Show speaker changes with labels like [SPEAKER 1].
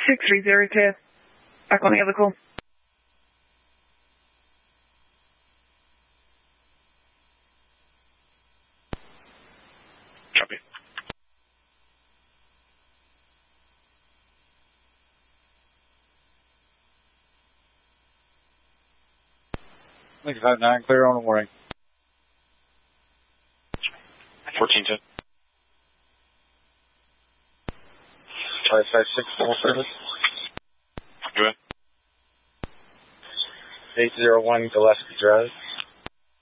[SPEAKER 1] 6302. Back on the other call.
[SPEAKER 2] Copy.
[SPEAKER 3] Link 59, clear on the warning.
[SPEAKER 2] 1410.
[SPEAKER 3] 556 full service.
[SPEAKER 2] Go ahead.
[SPEAKER 3] 801 Gillespie Drive.